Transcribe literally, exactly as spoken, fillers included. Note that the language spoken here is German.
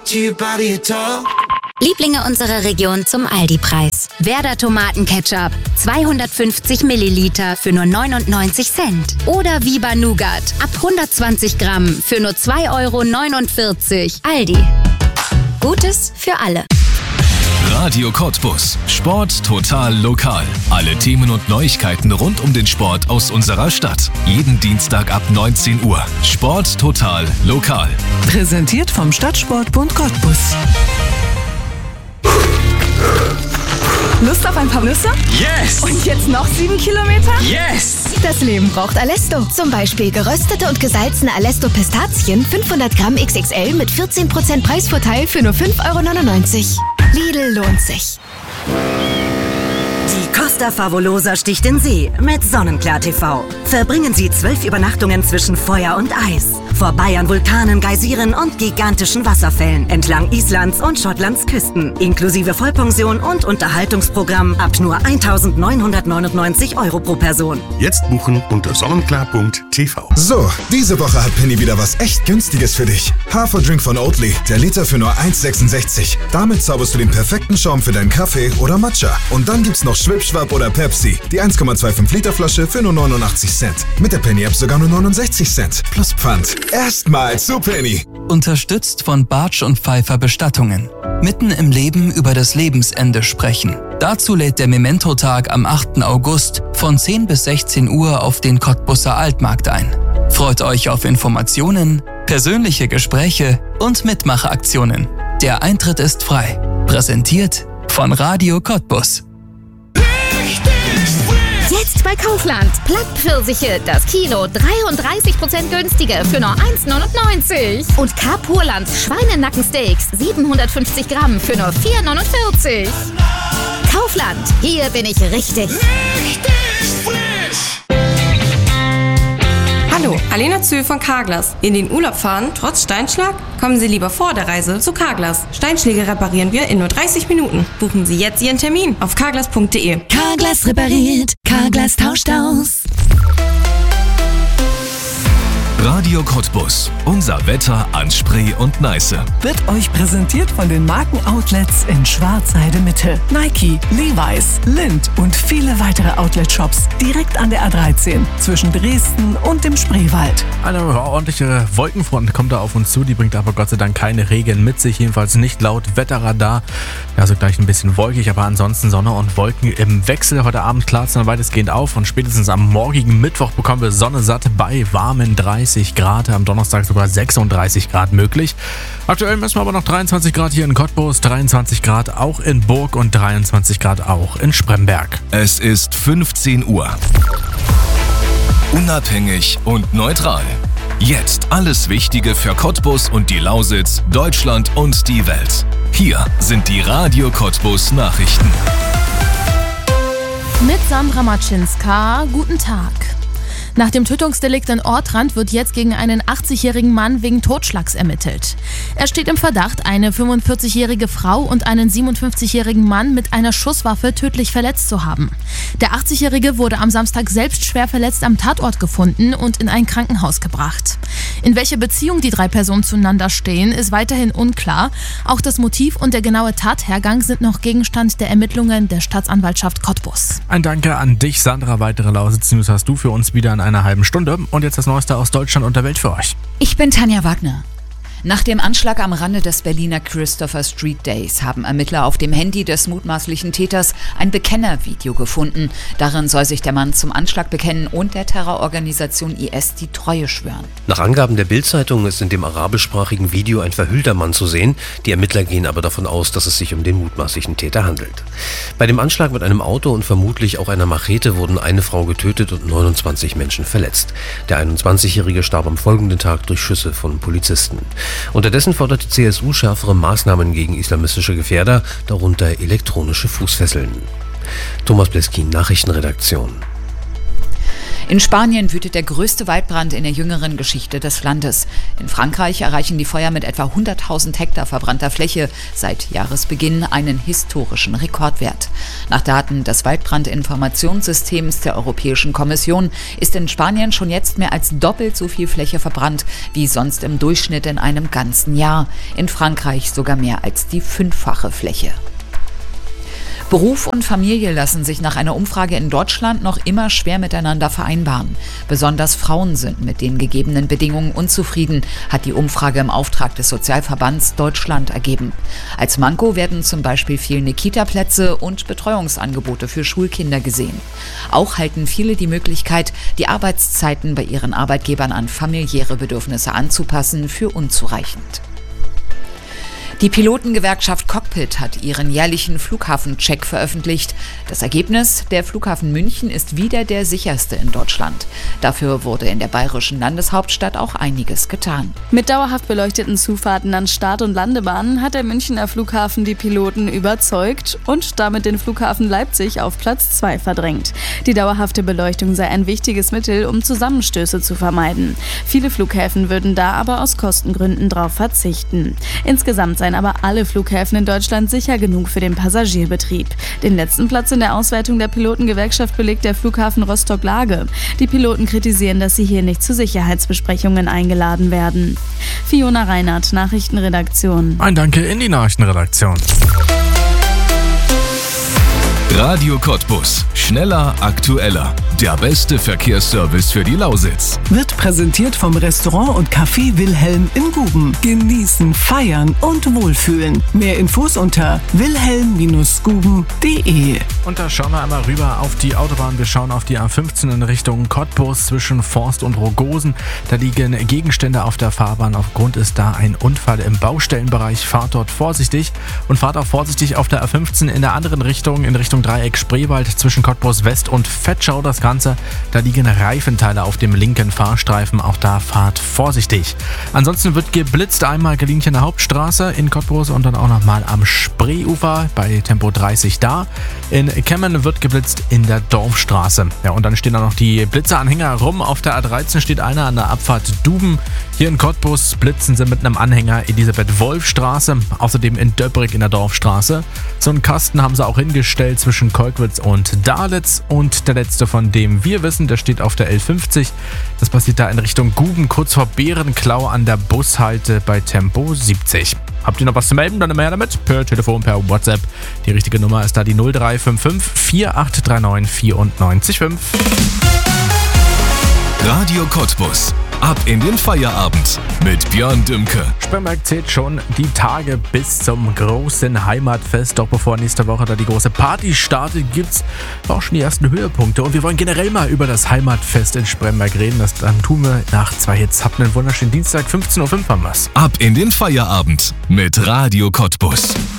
Lieblinge unserer Region zum Aldi-Preis. Werder Tomatenketchup, zweihundertfünfzig Milliliter für nur neunundneunzig Cent. Oder Viva Nougat, ab hundertzwanzig Gramm für nur zwei Euro neunundvierzig. Aldi. Gutes für alle. Radio Cottbus. Sport total lokal. Alle Themen und Neuigkeiten rund um den Sport aus unserer Stadt. Jeden Dienstag ab neunzehn Uhr. Sport total lokal. Präsentiert vom Stadtsportbund Cottbus. Lust auf ein paar Nüsse? Yes! Und jetzt noch sieben Kilometer? Yes! Das Leben braucht Alesto. Zum Beispiel geröstete und gesalzene Alesto Pistazien, fünfhundert Gramm X X L mit vierzehn Prozent Preisvorteil für nur fünf Euro neunundneunzig. Lidl lohnt sich. Die Costa Favolosa sticht in See mit Sonnenklar T V. Verbringen Sie zwölf Übernachtungen zwischen Feuer und Eis. Vorbei an Vulkanen, Geysiren und gigantischen Wasserfällen entlang Islands und Schottlands Küsten. Inklusive Vollpension und Unterhaltungsprogramm ab nur eintausendneunhundertneunundneunzig Euro pro Person. Jetzt buchen unter sonnenklar punkt t v. So, diese Woche hat Penny wieder was echt Günstiges für dich. Haferdrink von Oatly, der Liter für nur eins sechsundsechzig. Damit zauberst du den perfekten Schaum für deinen Kaffee oder Matcha. Und dann gibt's noch Schwipschwapp oder Pepsi, die eins Komma fünfundzwanzig Liter Flasche für nur neunundachtzig Cent. Mit der Penny-App sogar nur neunundsechzig Cent. Plus Pfand. Erstmal zu Penny. Unterstützt von Bartsch und Pfeiffer Bestattungen. Mitten im Leben über das Lebensende sprechen. Dazu lädt der Memento-Tag am achten August von zehn bis sechzehn Uhr auf den Cottbuser Altmarkt ein. Freut euch auf Informationen, persönliche Gespräche und Mitmachaktionen. Der Eintritt ist frei. Präsentiert von Radio Cottbus. Jetzt bei Kaufland. Plattpfirsiche, das Kilo, dreiunddreißig Prozent günstiger für nur eins neunundneunzig. Und K-Purland Schweinenackensteaks, siebenhundertfünfzig Gramm für nur vier neunundvierzig. Kaufland, hier bin ich richtig. Richtig frisch. Hallo, Alena Zühl von Carglass. In den Urlaub fahren, trotz Steinschlag? Kommen Sie lieber vor der Reise zu Carglass. Steinschläge reparieren wir in nur dreißig Minuten. Buchen Sie jetzt Ihren Termin auf carglass punkt de. Carglass repariert, Carglass tauscht aus. Radio Cottbus. Unser Wetter an Spree und Neiße. Wird euch präsentiert von den Markenoutlets in Schwarzheide Mitte. Nike, Levi's, Lindt und viele weitere Outlet-Shops direkt an der A dreizehn zwischen Dresden und dem Spreewald. Eine ordentliche Wolkenfront kommt da auf uns zu, die bringt aber Gott sei Dank keine Regen mit sich, jedenfalls nicht laut Wetterradar. Ja, so gleich ein bisschen wolkig, aber ansonsten Sonne und Wolken im Wechsel. Heute Abend klart es dann weitestgehend auf und spätestens am morgigen Mittwoch bekommen wir Sonne satt bei warmen dreißig Grad, am Donnerstag sogar sechsunddreißig Grad möglich. Aktuell messen wir aber noch dreiundzwanzig Grad hier in Cottbus, dreiundzwanzig Grad auch in Burg und dreiundzwanzig Grad auch in Spremberg. Es ist fünfzehn Uhr. Unabhängig und neutral. Jetzt alles Wichtige für Cottbus und die Lausitz, Deutschland und die Welt. Hier sind die Radio Cottbus Nachrichten. Mit Sandra Matschinska, guten Tag. Nach dem Tötungsdelikt in Ortrand wird jetzt gegen einen achtzigjährigen Mann wegen Totschlags ermittelt. Er steht im Verdacht, eine fünfundvierzigjährige Frau und einen siebenundfünfzigjährigen Mann mit einer Schusswaffe tödlich verletzt zu haben. Der achtzigjährige wurde am Samstag selbst schwer verletzt am Tatort gefunden und in ein Krankenhaus gebracht. In welcher Beziehung die drei Personen zueinander stehen, ist weiterhin unklar. Auch das Motiv und der genaue Tathergang sind noch Gegenstand der Ermittlungen der Staatsanwaltschaft Cottbus. Ein Danke an dich, Sandra. Weitere Lausitz-News hast du für uns wieder in einer halben Stunde. Und jetzt das Neueste aus Deutschland und der Welt für euch. Ich bin Tanja Wagner. Nach dem Anschlag am Rande des Berliner Christopher Street Days haben Ermittler auf dem Handy des mutmaßlichen Täters ein Bekennervideo gefunden. Darin soll sich der Mann zum Anschlag bekennen und der Terrororganisation I S die Treue schwören. Nach Angaben der Bild-Zeitung ist in dem arabischsprachigen Video ein verhüllter Mann zu sehen. Die Ermittler gehen aber davon aus, dass es sich um den mutmaßlichen Täter handelt. Bei dem Anschlag mit einem Auto und vermutlich auch einer Machete wurden eine Frau getötet und neunundzwanzig Menschen verletzt. Der einundzwanzigjährige starb am folgenden Tag durch Schüsse von Polizisten. Unterdessen fordert die C S U schärfere Maßnahmen gegen islamistische Gefährder, darunter elektronische Fußfesseln. Thomas Bleskin, Nachrichtenredaktion. In Spanien wütet der größte Waldbrand in der jüngeren Geschichte des Landes. In Frankreich erreichen die Feuer mit etwa hunderttausend Hektar verbrannter Fläche seit Jahresbeginn einen historischen Rekordwert. Nach Daten des Waldbrandinformationssystems der Europäischen Kommission ist in Spanien schon jetzt mehr als doppelt so viel Fläche verbrannt wie sonst im Durchschnitt in einem ganzen Jahr. In Frankreich sogar mehr als die fünffache Fläche. Beruf und Familie lassen sich nach einer Umfrage in Deutschland noch immer schwer miteinander vereinbaren. Besonders Frauen sind mit den gegebenen Bedingungen unzufrieden, hat die Umfrage im Auftrag des Sozialverbands Deutschland ergeben. Als Manko werden zum Beispiel fehlende Kita-Plätze und Betreuungsangebote für Schulkinder gesehen. Auch halten viele die Möglichkeit, die Arbeitszeiten bei ihren Arbeitgebern an familiäre Bedürfnisse anzupassen, für unzureichend. Die Pilotengewerkschaft Cockpit hat ihren jährlichen Flughafencheck veröffentlicht. Das Ergebnis: Der Flughafen München ist wieder der sicherste in Deutschland. Dafür wurde in der bayerischen Landeshauptstadt auch einiges getan. Mit dauerhaft beleuchteten Zufahrten an Start- und Landebahnen hat der Münchner Flughafen die Piloten überzeugt und damit den Flughafen Leipzig auf Platz zwei verdrängt. Die dauerhafte Beleuchtung sei ein wichtiges Mittel, um Zusammenstöße zu vermeiden. Viele Flughäfen würden da aber aus Kostengründen darauf verzichten. Insgesamt seien aber alle Flughäfen in Deutschland sicher genug für den Passagierbetrieb. Den letzten Platz in der Auswertung der Pilotengewerkschaft belegt der Flughafen Rostock-Lage. Die Piloten kritisieren, dass sie hier nicht zu Sicherheitsbesprechungen eingeladen werden. Fiona Reinhardt, Nachrichtenredaktion. Ein Danke in die Nachrichtenredaktion. Radio Cottbus. Schneller, aktueller. Der beste Verkehrsservice für die Lausitz. Wird präsentiert vom Restaurant und Café Wilhelm in Guben. Genießen, feiern und wohlfühlen. Mehr Infos unter wilhelm guben punkt de. Und da schauen wir einmal rüber auf die Autobahn. Wir schauen auf die A fünfzehn in Richtung Cottbus zwischen Forst und Rogosen. Da liegen Gegenstände auf der Fahrbahn. Aufgrund ist da ein Unfall im Baustellenbereich. Fahrt dort vorsichtig und fahrt auch vorsichtig auf der A fünfzehn in der anderen Richtung, in Richtung Dreieck Spreewald zwischen Cottbus West und Vetschau. Das Ganze, da liegen Reifenteile auf dem linken Fahrstreifen. Auch da fahrt vorsichtig. Ansonsten wird geblitzt einmal Gelinchener Hauptstraße in Cottbus und dann auch nochmal am Spreeufer bei Tempo dreißig da. In Kemmen wird geblitzt in der Dorfstraße. Ja, und dann stehen da noch die Blitzeranhänger rum. Auf der A dreizehn steht einer an der Abfahrt Duben. Hier in Cottbus blitzen sie mit einem Anhänger Elisabeth-Wolf-Straße. Außerdem in Döbrig in der Dorfstraße. So einen Kasten haben sie auch hingestellt zwischen Kolkwitz und Dalitz. Und der letzte, von dem wir wissen, der steht auf der L fünfzig. Das passiert da in Richtung Guben, kurz vor Bärenklau an der Bushalte bei Tempo siebzig. Habt ihr noch was zu melden? Dann immer her damit. Per Telefon, per WhatsApp. Die richtige Nummer ist da die null drei fünf fünf vier acht drei neun vier neun fünf. Radio Cottbus. Ab in den Feierabend mit Björn Dümke. Spremberg zählt schon die Tage bis zum großen Heimatfest. Doch bevor nächste Woche da die große Party startet, gibt's auch schon die ersten Höhepunkte. Und wir wollen generell mal über das Heimatfest in Spremberg reden. Das dann tun wir nach zwei Hits. Habt einen wunderschönen Dienstag, fünfzehn Uhr fünf haben wir's. Ab in den Feierabend mit Radio Cottbus.